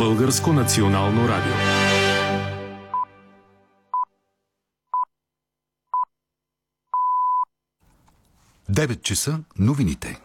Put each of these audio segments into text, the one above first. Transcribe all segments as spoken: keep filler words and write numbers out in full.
Българско национално радио. девет часа новините.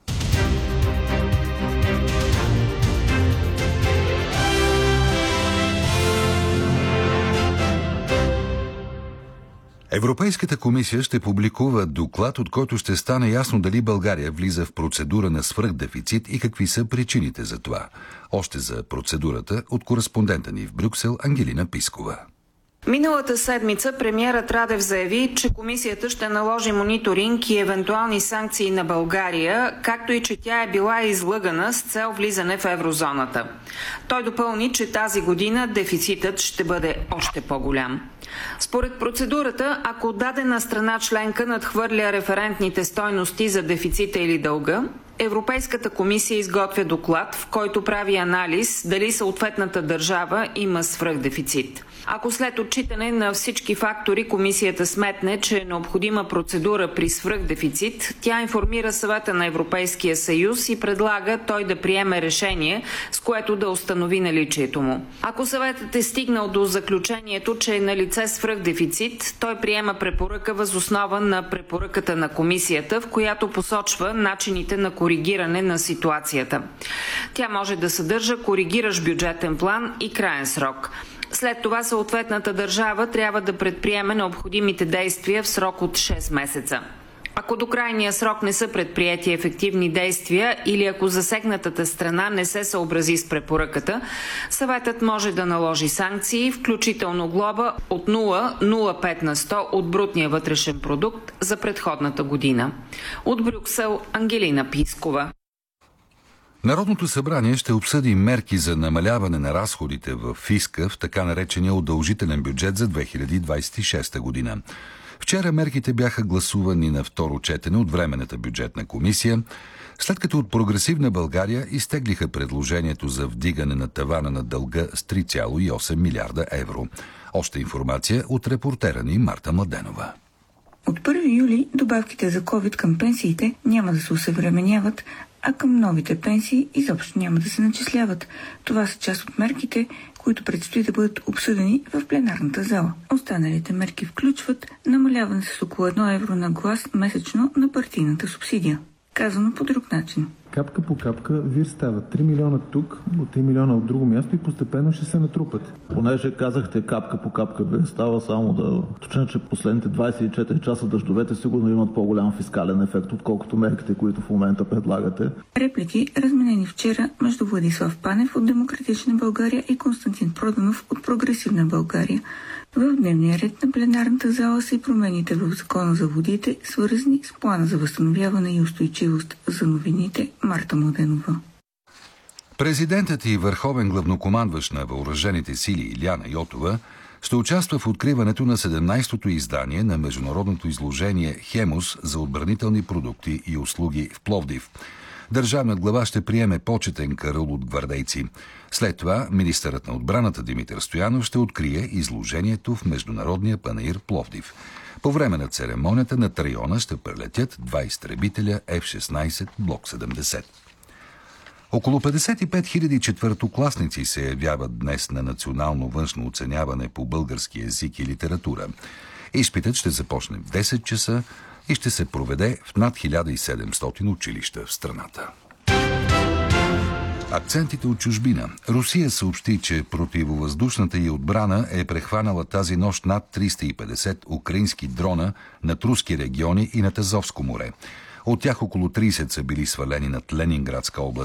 Европейската комисия ще публикува доклад, от който ще стане ясно дали България влиза в процедура на свръхдефицит и какви са причините за това. Още за процедурата от кореспондента ни в Брюксел Ангелина Пискова. Миналата седмица премиерът Радев заяви, че комисията ще наложи мониторинг и евентуални санкции на България, както и че тя е била излъгана с цел влизане в еврозоната. Той допълни, че тази година дефицитът ще бъде още по-голям. Според процедурата, ако дадена страна членка надхвърля референтните стойности за дефицита или дълга, Европейската комисия изготвя доклад, в който прави анализ дали съответната държава има свръхдефицит. Ако след отчитане на всички фактори комисията сметне, че е необходима процедура при свръхдефицит, тя информира Съвета на Европейския съюз и предлага той да приеме решение, с което да установи наличието му. Ако съветът е стигнал до заключението, че е налице свръхдефицит, той приема препоръка въз основа на препоръката на комисията, в която посочва начините на коригиране на ситуацията. Тя може да съдържа коригиращ бюджетен план и краен срок. След това съответната държава трябва да предприеме необходимите действия в срок от шест месеца. Ако до крайния срок не са предприети ефективни действия или ако засегнатата страна не се съобрази с препоръката, съветът може да наложи санкции, включително глоба от нула цяло нула пет на сто от брутния вътрешен продукт за предходната година. От Брюксел Ангелина Пискова. Народното събрание ще обсъди мерки за намаляване на разходите в фиска в така наречения удължителен бюджет за две хиляди двадесет и шеста година. Вчера мерките бяха гласувани на второ четене от Временната бюджетна комисия, след като от Прогресивна България изтеглиха предложението за вдигане на тавана на дълга с три цяло и осем милиарда евро. Още информация от репортера ни Марта Младенова. От първи юли добавките за ковид към пенсиите няма да се осъвременяват, а към новите пенсии изобщо няма да се начисляват. Това са част от мерките, които предстои да бъдат обсъдени в пленарната зала. Останалите мерки включват намаляване с около едно евро на глас месечно на партийната субсидия. Казано по друг начин. Капка по капка вир стават три милиона тук, от три милиона от друго място и постепенно ще се натрупат. Понеже казахте капка по капка вир става, само да точно, че последните двадесет и четири часа дъждовете сигурно имат по-голям фискален ефект, отколкото мерките, които в момента предлагате. Реплики разменени вчера между Владислав Панев от Демократична България и Константин Проданов от Прогресивна България. В дневния ред на пленарната зала са и промените в Закона за водите, свързани с плана за възстановяване и устойчивост. За новините Марта Младенова. Президентът и върховен главнокомандващ на въоръжените сили Илияна Йотова ще участва в откриването на седемнадесетото издание на международното изложение «Хемус» за отбранителни продукти и услуги в Пловдив. Държавният глава ще приеме почетен караул от гвардейци. След това министърът на отбраната Димитър Стоянов ще открие изложението в Международния панаир Пловдив. По време на церемонията на района ще прелетят два изтребителя Еф шестнадесет Блок седемдесет. Около петдесет и пет хиляди четвъртокласници се явяват днес на национално външно оценяване по български език и литература. Изпитът ще започне в десет часа и ще се проведе в над хиляда и седемстотин училища в страната. Акцентите от чужбина. Русия съобщи, че противовъздушната й отбрана е прехванала тази нощ над триста и петдесет украински дрона над руски региони и над Азовско море. От тях около тридесет са били свалени над Ленинградска област.